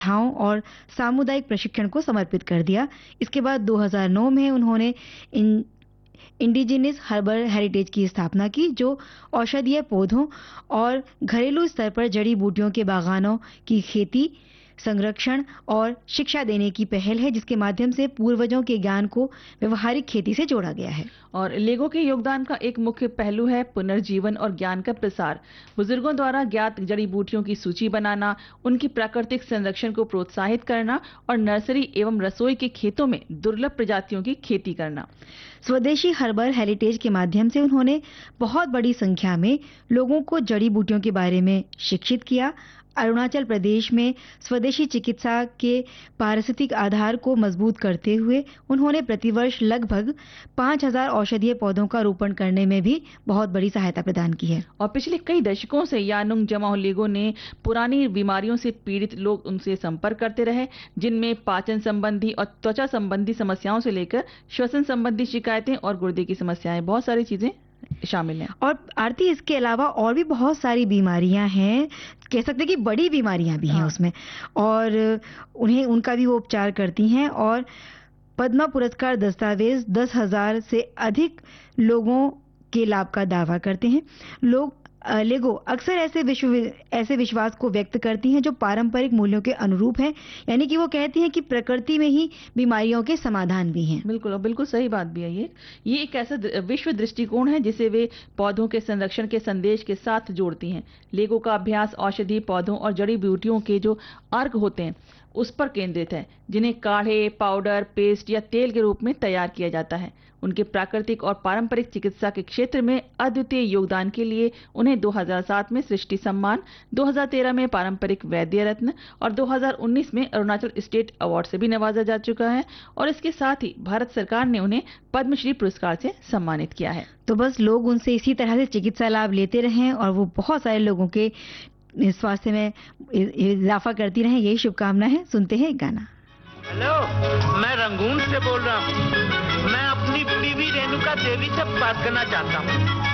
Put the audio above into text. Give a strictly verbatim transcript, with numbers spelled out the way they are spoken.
ठाव और सामुदायिक प्रशिक्षण को समर्पित कर दिया। इसके बाद दो हज़ार नौ में उन्होंने इन इंडिजिनस हर्बल हेरिटेज की स्थापना की, जो औषधीय पौधों और घरेलू स्तर पर जड़ी बूटियों के बागानों की खेती, संरक्षण और शिक्षा देने की पहल है, जिसके माध्यम से पूर्वजों के ज्ञान को व्यवहारिक खेती से जोड़ा गया है। और लेगो के योगदान का एक मुख्य पहलू है पुनर्जीवन और ज्ञान का प्रसार। बुजुर्गों द्वारा ज्ञात जड़ी बूटियों की सूची बनाना, उनकी प्राकृतिक संरक्षण को प्रोत्साहित करना और नर्सरी एवं रसोई के खेतों में दुर्लभ प्रजातियों की खेती करना। स्वदेशी हर्बल हेरिटेज के माध्यम से उन्होंने बहुत बड़ी संख्या में लोगों को जड़ी बूटियों के बारे में शिक्षित किया। अरुणाचल प्रदेश में स्वदेशी चिकित्सा के पारिस्थितिक आधार को मजबूत करते हुए उन्होंने प्रतिवर्ष लगभग पाँच हज़ार औषधीय पौधों का रोपण करने में भी बहुत बड़ी सहायता प्रदान की है। और पिछले कई दशकों से यानुंग जमाओ लेगो ने पुरानी बीमारियों से पीड़ित लोग उनसे संपर्क करते रहे, जिनमें पाचन संबंधी और त्वचा संबंधी समस्याओं से लेकर श्वसन संबंधी शिकायतें और गुर्दे की समस्याएं, बहुत सारी चीजें शामिल हैं। और आरती, इसके अलावा और भी बहुत सारी बीमारियां हैं, कह सकते हैं कि बड़ी बीमारियां भी हैं हाँ। उसमें, और उन्हें उनका भी वो उपचार करती हैं। और पद्मा पुरस्कार दस्तावेज दस हज़ार से अधिक लोगों के लाभ का दावा करते हैं। लोग अ, लेगो अक्सर ऐसे विश्व ऐसे विश्वास को व्यक्त करती हैं जो पारंपरिक मूल्यों के अनुरूप हैं, यानी कि वो कहती हैं कि प्रकृति में ही बीमारियों के समाधान भी हैं। बिल्कुल, और बिल्कुल सही बात भी है ये। ये एक ऐसा द- विश्व दृष्टिकोण है जिसे वे पौधों के संरक्षण के संदेश के साथ जोड़ती हैं। लेगो का अभ्यास औषधि पौधों और जड़ी बूटियों के जो अर्क होते हैं उस पर केंद्रित है, जिन्हें काढ़े, पाउडर, पेस्ट या तेल के रूप में तैयार किया जाता है। उनके प्राकृतिक और पारंपरिक चिकित्सा के क्षेत्र में अद्वितीय योगदान के लिए उन्हें दो हज़ार सात में सृष्टि सम्मान, दो हज़ार तेरह में पारंपरिक वैद्य रत्न और दो हज़ार उन्नीस में अरुणाचल स्टेट अवार्ड से भी नवाजा जा चुका है। और इसके साथ ही भारत सरकार ने उन्हें पद्मश्री पुरस्कार से सम्मानित किया है। तो बस लोग उनसे इसी तरह से चिकित्सा लाभ लेते रहें और वो बहुत सारे लोगों के स्वास्थ्य में इजाफा करती रहें, यही शुभकामना है। सुनते हैं एक गाना। हेलो, मैं रंगून से बोल रहा हूँ। मैं अपनी बीवी रेणुका देवी से बात करना चाहता हूँ।